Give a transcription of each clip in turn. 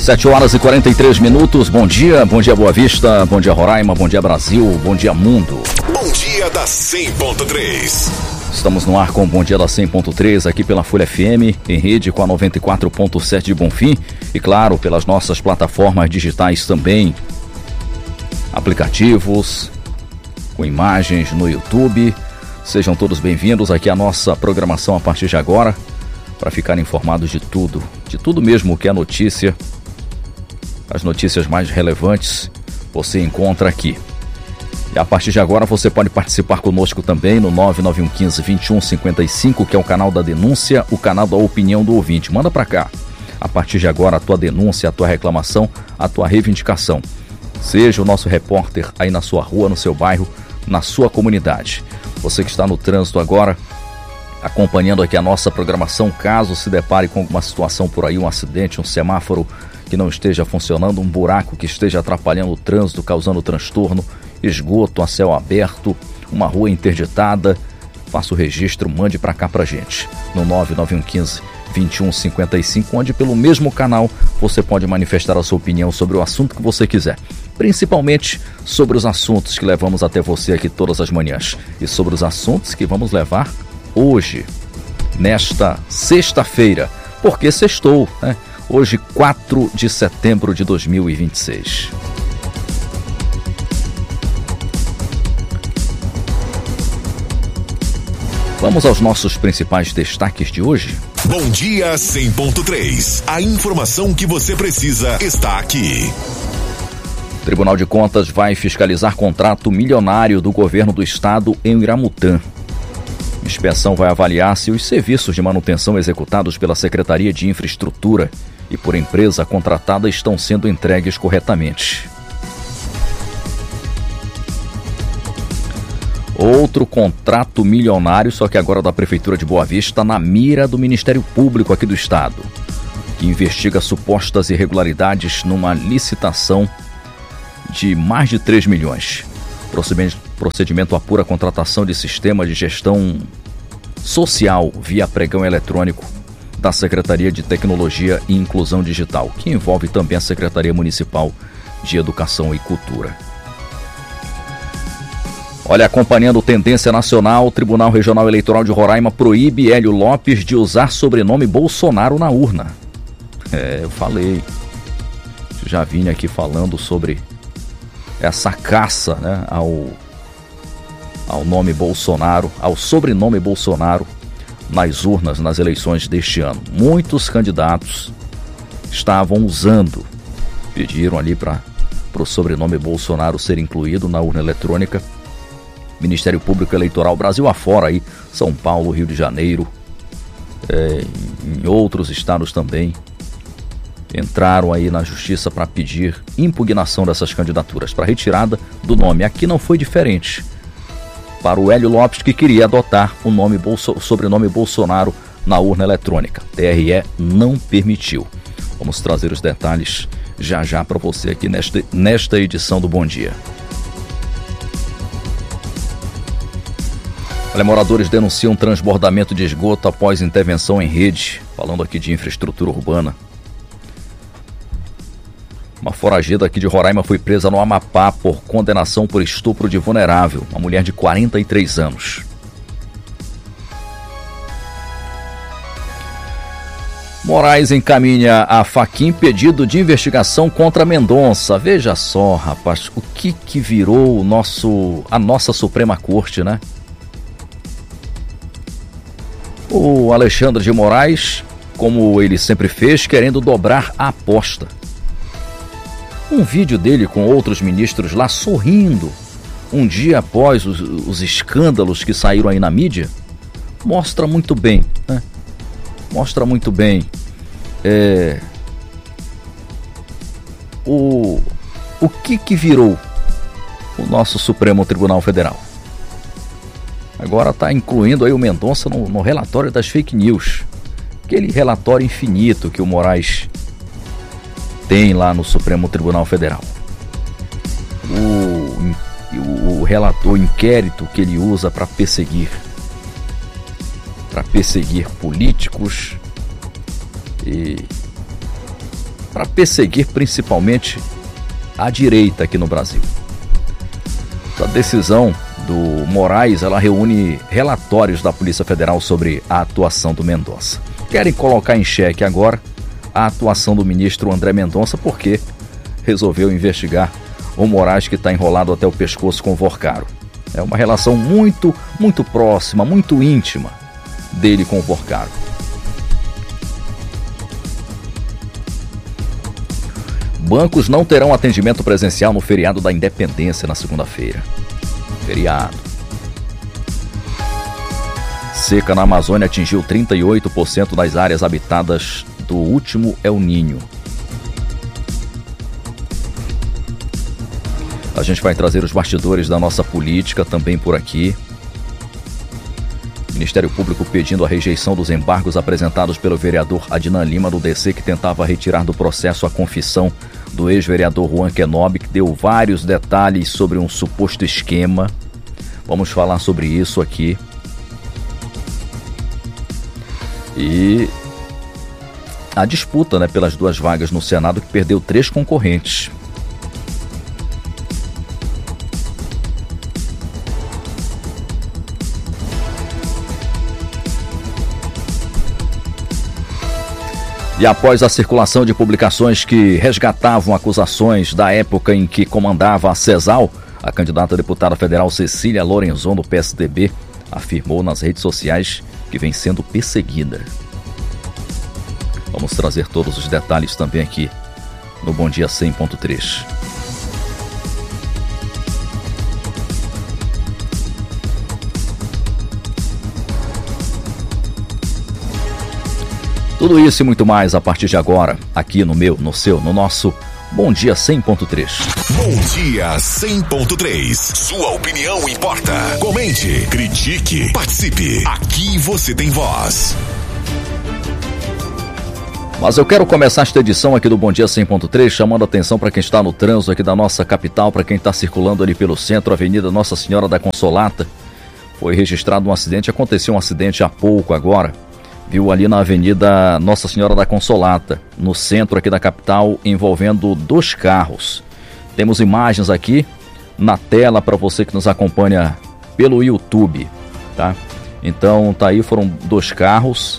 7h43. Bom dia Boa Vista, bom dia Roraima, bom dia Brasil, bom dia mundo. Bom dia da 100.3. Estamos no ar com o Bom Dia da 100.3 aqui pela Folha FM, em rede com a 94.7 de Bonfim e claro, pelas nossas plataformas digitais também, aplicativos, com imagens no YouTube. Sejam todos bem-vindos aqui à nossa programação a partir de agora, para ficarem informados de tudo mesmo que é notícia. As notícias mais relevantes você encontra aqui. E a partir de agora você pode participar conosco também no 99115-2155, que é o canal da denúncia, o canal da opinião do ouvinte. Manda para cá. A partir de agora a tua denúncia, a tua reclamação, a tua reivindicação. Seja o nosso repórter aí na sua rua, no seu bairro, na sua comunidade. Você que está no trânsito agora, acompanhando aqui a nossa programação, caso se depare com alguma situação por aí, um acidente, um semáforo que não esteja funcionando, um buraco que esteja atrapalhando o trânsito, causando transtorno, esgoto a céu aberto, uma rua interditada, faça o registro, mande para cá pra gente, no 99115-2155, onde pelo mesmo canal você pode manifestar a sua opinião sobre o assunto que você quiser, principalmente sobre os assuntos que levamos até você aqui todas as manhãs e sobre os assuntos que vamos levar hoje, nesta sexta-feira, porque sextou, né? Hoje, 4 de setembro de 2026. Vamos aos nossos principais destaques de hoje? Bom dia 100.3. A informação que você precisa está aqui. O Tribunal de Contas vai fiscalizar contrato milionário do governo do estado em Iramutã. A inspeção vai avaliar se os serviços de manutenção executados pela Secretaria de Infraestrutura e por empresa contratada estão sendo entregues corretamente. Outro contrato milionário, só que agora da Prefeitura de Boa Vista, na mira do Ministério Público aqui do estado, que investiga supostas irregularidades numa licitação de mais de 3 milhões. Procedimento apura a contratação de sistema de gestão social via pregão eletrônico da Secretaria de Tecnologia e Inclusão Digital, que envolve também a Secretaria Municipal de Educação e Cultura. Olha, acompanhando Tendência Nacional, o Tribunal Regional Eleitoral de Roraima proíbe Hélio Lopes de usar sobrenome Bolsonaro na urna. Eu falei, já vim aqui falando sobre essa caça, né, ao nome Bolsonaro, ao sobrenome Bolsonaro nas urnas, nas eleições deste ano. Muitos candidatos estavam usando, pediram ali para o sobrenome Bolsonaro ser incluído na urna eletrônica. Ministério Público Eleitoral, Brasil afora aí, São Paulo, Rio de Janeiro, em outros estados também, entraram aí na justiça para pedir impugnação dessas candidaturas, para retirada do nome. Aqui não foi diferente. Para o Hélio Lopes, que queria adotar o sobrenome Bolsonaro na urna eletrônica. TRE não permitiu. Vamos trazer os detalhes já para você aqui nesta edição do Bom Dia. Olha, moradores denunciam transbordamento de esgoto após intervenção em rede, falando aqui de infraestrutura urbana. Uma foragida aqui de Roraima foi presa no Amapá por condenação por estupro de vulnerável, uma mulher de 43 anos. Moraes encaminha a Fachin pedido de investigação contra Mendonça. Veja só, rapaz, o que virou a nossa Suprema Corte, né? O Alexandre de Moraes, como ele sempre fez, querendo dobrar a aposta. Um vídeo dele com outros ministros lá sorrindo, um dia após os escândalos que saíram aí na mídia, mostra muito bem, né? Mostra muito bem o que virou o nosso Supremo Tribunal Federal. Agora está incluindo aí o Mendonça no relatório das fake news. Aquele relatório infinito que o Moraes tem lá no Supremo Tribunal Federal. O relator, inquérito que ele usa para perseguir políticos e para perseguir principalmente a direita aqui no Brasil. A decisão do Moraes, ela reúne relatórios da Polícia Federal sobre a atuação do Mendonça. Querem colocar em xeque agora a atuação do ministro André Mendonça porque resolveu investigar o Moraes, que está enrolado até o pescoço com o Vorcaro. É uma relação muito, muito próxima, muito íntima dele com o Vorcaro. Bancos não terão atendimento presencial no feriado da Independência na segunda-feira. Feriado. Seca na Amazônia atingiu 38% das áreas habitadas do último El Niño. A gente vai trazer os bastidores da nossa política também por aqui. Ministério Público pedindo a rejeição dos embargos apresentados pelo vereador Adnan Lima do DC, que tentava retirar do processo a confissão do ex-vereador Juan Kenobi, que deu vários detalhes sobre um suposto esquema. Vamos falar sobre isso aqui. E a disputa, né, pelas 2 vagas no Senado, que perdeu 3 concorrentes. E após a circulação de publicações que resgatavam acusações da época em que comandava a CESAL, a candidata a deputada federal Cecília Lorenzon, do PSDB, afirmou nas redes sociais que vem sendo perseguida. Vamos trazer todos os detalhes também aqui no Bom Dia 100.3. Tudo isso e muito mais a partir de agora, aqui no meu, no seu, no nosso Bom Dia 100.3. Bom Dia 100.3. Sua opinião importa. Comente, critique, participe. Aqui você tem voz. Mas eu quero começar esta edição aqui do Bom Dia 100.3 chamando a atenção para quem está no trânsito aqui da nossa capital, para quem está circulando ali pelo centro, Avenida Nossa Senhora da Consolata. Foi registrado um acidente, aconteceu um acidente há pouco agora. Viu ali na Avenida Nossa Senhora da Consolata, no centro aqui da capital, envolvendo 2 carros. Temos imagens aqui na tela para você que nos acompanha pelo YouTube, tá? Então, tá aí, foram 2 carros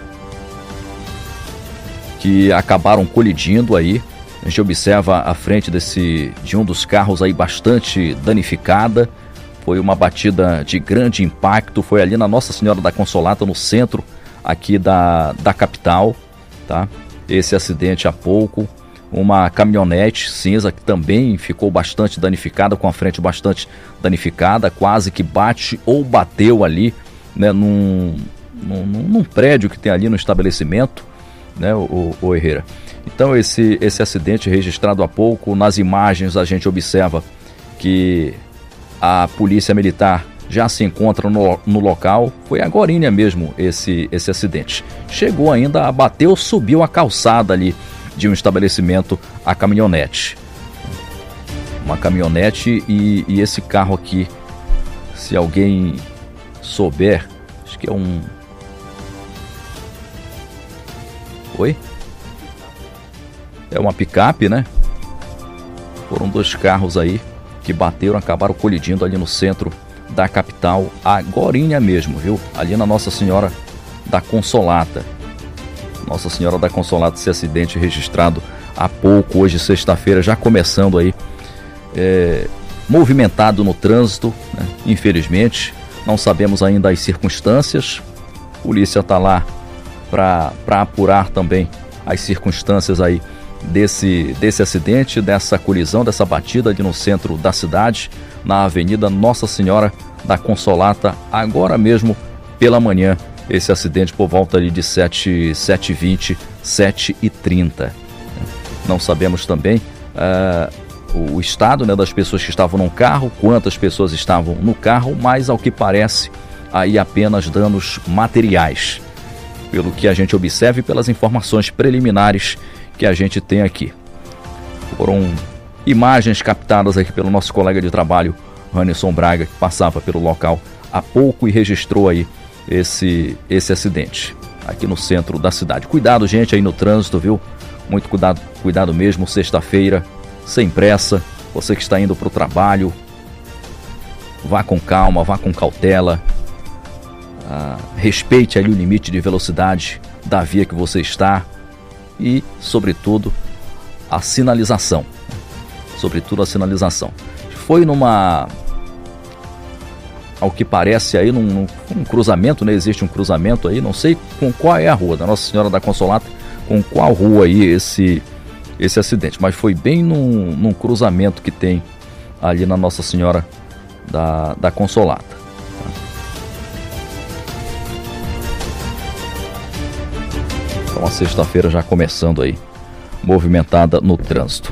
que acabaram colidindo aí. A gente observa a frente de um dos carros aí bastante danificada. Foi uma batida de grande impacto, foi ali na Nossa Senhora da Consolata, no centro aqui da capital, tá? Esse acidente há pouco, uma caminhonete cinza que também ficou bastante danificada, com a frente bastante danificada, quase que bate ou bateu ali, né, num prédio que tem ali no estabelecimento, né, o Herrera. Então esse acidente registrado há pouco, nas imagens a gente observa que a polícia militar já se encontra no local. Foi agorinha mesmo esse acidente. Chegou ainda a bater ou subiu a calçada ali de um estabelecimento a caminhonete. Uma caminhonete e esse carro aqui, se alguém souber, acho que é um... Oi? É uma picape, né? Foram 2 carros aí que bateram, acabaram colidindo ali no centro da capital, agorinha mesmo, viu? Ali na Nossa Senhora da Consolata. Nossa Senhora da Consolata, esse acidente registrado há pouco, hoje sexta-feira, já começando aí, movimentado no trânsito, né? Infelizmente, não sabemos ainda as circunstâncias. A polícia está lá para apurar também as circunstâncias aí desse acidente, dessa colisão, dessa batida ali no centro da cidade, na Avenida Nossa Senhora da Consolata, agora mesmo pela manhã, esse acidente por volta ali de 7h20, 7h30. Não sabemos também o estado, né, das pessoas que estavam no carro, quantas pessoas estavam no carro, mas ao que parece, aí apenas danos materiais, pelo que a gente observa e pelas informações preliminares que a gente tem aqui. Foram imagens captadas aqui pelo nosso colega de trabalho, Randerson Braga, que passava pelo local há pouco e registrou aí esse acidente aqui no centro da cidade. Cuidado, gente, aí no trânsito, viu? muito cuidado mesmo, sexta-feira, sem pressa, você que está indo para o trabalho, vá com calma, vá com cautela, respeite ali o limite de velocidade da via que você está e, sobretudo, a sinalização. Foi ao que parece aí, num cruzamento, né? Existe um cruzamento aí, não sei com qual é a rua da Nossa Senhora da Consolata, com qual rua aí esse acidente, mas foi bem num cruzamento que tem ali na Nossa Senhora da Consolata. Então a sexta-feira já começando aí, movimentada no trânsito.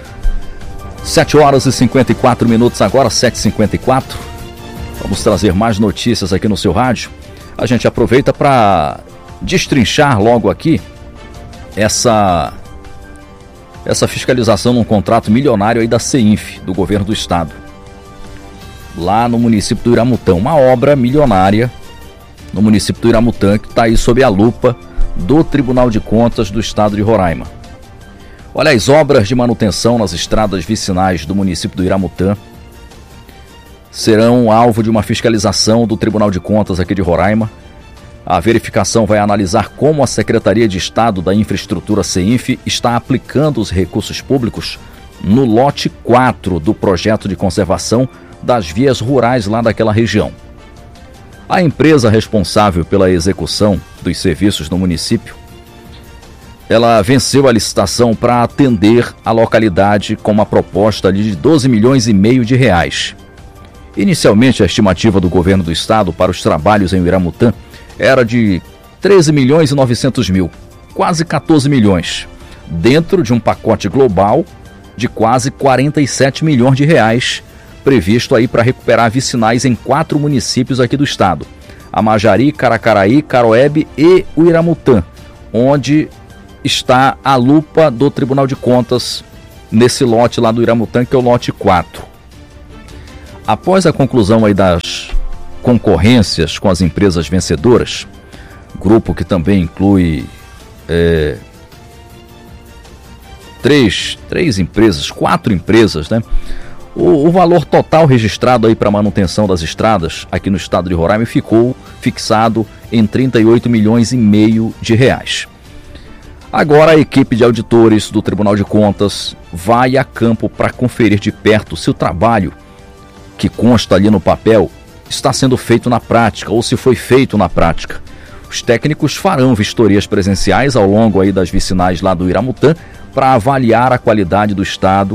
7h54 agora, 7h54. Vamos trazer mais notícias aqui no seu rádio. A gente aproveita para destrinchar logo aqui essa fiscalização num contrato milionário aí da CEINF, do governo do estado, lá no município do Iramutã. Uma obra milionária no município do Iramutã que está aí sob a lupa do Tribunal de Contas do estado de Roraima. Olha, as obras de manutenção nas estradas vicinais do município do Iramutã serão alvo de uma fiscalização do Tribunal de Contas aqui de Roraima. A verificação vai analisar como a Secretaria de Estado da Infraestrutura CEINF está aplicando os recursos públicos no lote 4 do projeto de conservação das vias rurais lá daquela região. A empresa responsável pela execução dos serviços no município, ela venceu a licitação para atender a localidade com uma proposta ali de 12 milhões e meio de reais. Inicialmente, a estimativa do governo do estado para os trabalhos em Iramutã era de 13 milhões e 900 mil, quase 14 milhões, dentro de um pacote global de quase 47 milhões de reais, previsto aí para recuperar vicinais em 4 municípios aqui do estado: Amajari, Caracaraí, Caroebe e o Iramutã, onde está a lupa do Tribunal de Contas nesse lote lá do Iramutã, que é o lote 4. Após a conclusão aí das concorrências com as empresas vencedoras, grupo que também inclui quatro empresas, né? O valor total registrado aí para manutenção das estradas aqui no estado de Roraima ficou fixado em 38 milhões e meio de reais. Agora a equipe de auditores do Tribunal de Contas vai a campo para conferir de perto se o trabalho que consta ali no papel está sendo feito na prática ou se foi feito na prática. Os técnicos farão vistorias presenciais ao longo aí das vicinais lá do Iramutã para avaliar a qualidade do estado,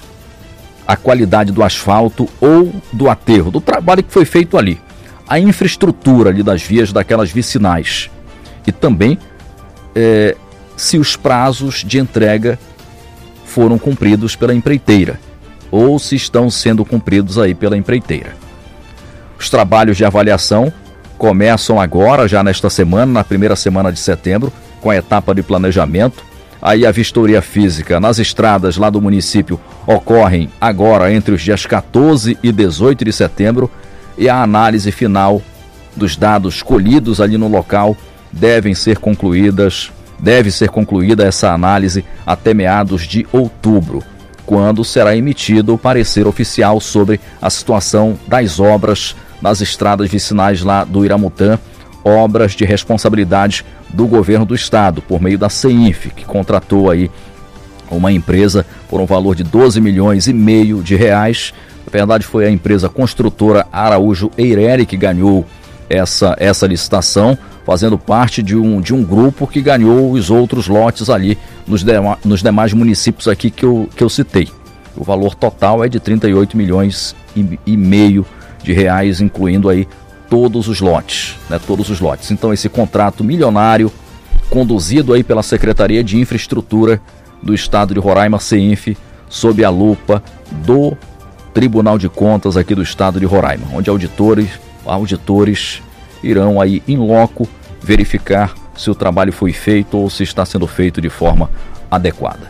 a qualidade do asfalto ou do aterro, do trabalho que foi feito ali, a infraestrutura ali das vias daquelas vicinais e também se os prazos de entrega foram cumpridos pela empreiteira ou se estão sendo cumpridos aí pela empreiteira. Os trabalhos de avaliação começam agora, já nesta semana, na primeira semana de setembro, com a etapa de planejamento. Aí a vistoria física nas estradas lá do município ocorrem agora entre os dias 14 e 18 de setembro e a análise final dos dados colhidos ali no local deve ser concluída essa análise até meados de outubro, quando será emitido o parecer oficial sobre a situação das obras nas estradas vicinais lá do Iramutã, obras de responsabilidade do governo do estado, por meio da CEINF, que contratou aí uma empresa por um valor de 12 milhões e meio de reais. Na verdade, foi a empresa construtora Araújo Eireli que ganhou essa licitação, fazendo parte de um grupo que ganhou os outros lotes ali nos demais municípios aqui que eu citei. O valor total é de 38 milhões e meio de reais, incluindo aí todos os lotes, né? Todos os lotes. Então esse contrato milionário, conduzido aí pela Secretaria de Infraestrutura do Estado de Roraima, CEINF, sob a lupa do Tribunal de Contas aqui do Estado de Roraima, onde auditores irão aí em loco verificar se o trabalho foi feito ou se está sendo feito de forma adequada.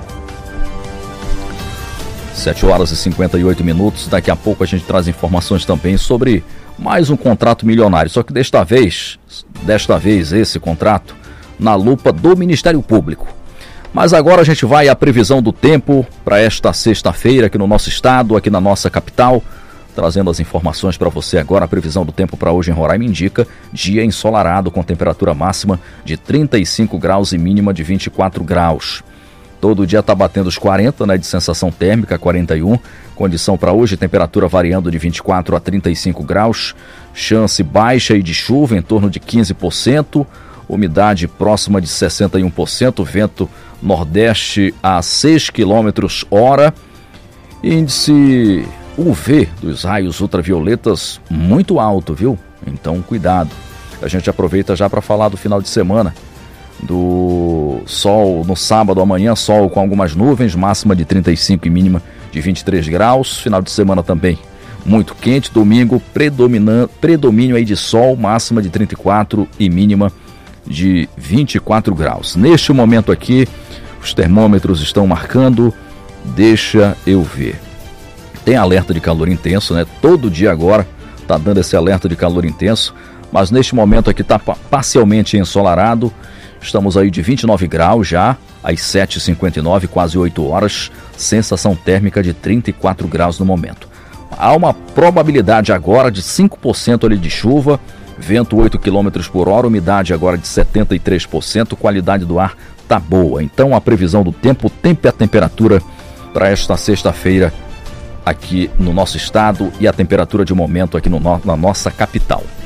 7h58. Daqui a pouco a gente traz informações também sobre mais um contrato milionário, só que desta vez esse contrato na lupa do Ministério Público. Mas agora a gente vai à previsão do tempo para esta sexta-feira aqui no nosso estado, aqui na nossa capital. Trazendo as informações para você agora, a previsão do tempo para hoje em Roraima indica dia ensolarado com temperatura máxima de 35 graus e mínima de 24 graus. Todo dia está batendo os 40, né, de sensação térmica, 41. Condição para hoje, temperatura variando de 24 a 35 graus. Chance baixa e de chuva em torno de 15%. Umidade próxima de 61%. Vento nordeste a 6 km/h. Índice UV dos raios ultravioletas muito alto, viu? Então cuidado. A gente aproveita já para falar do final de semana. Do sol no sábado amanhã, sol com algumas nuvens, máxima de 35 e mínima de 23 graus. Final de semana também muito quente. Domingo predomínio aí de sol, máxima de 34 e mínima de 24 graus. Neste momento aqui, os termômetros estão marcando, deixa eu ver. Tem alerta de calor intenso, né? Todo dia agora tá dando esse alerta de calor intenso, mas neste momento aqui tá parcialmente ensolarado. Estamos aí de 29 graus já, às 7h59, quase 8 horas, sensação térmica de 34 graus no momento. Há uma probabilidade agora de 5% ali de chuva, vento 8 km/h, umidade agora de 73%, qualidade do ar tá boa. Então a previsão do tempo, o tempo e a temperatura para esta sexta-feira aqui no nosso estado e a temperatura de momento aqui na nossa capital.